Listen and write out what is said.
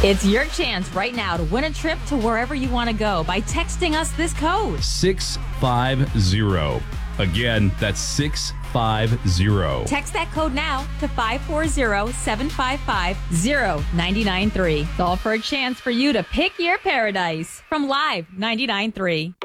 It's your chance right now to win a trip to wherever you want to go by texting us this code. 650. Again, that's 650. Text that code now to 540-755-0993. Call for a chance for you to pick your paradise from Live 99.3.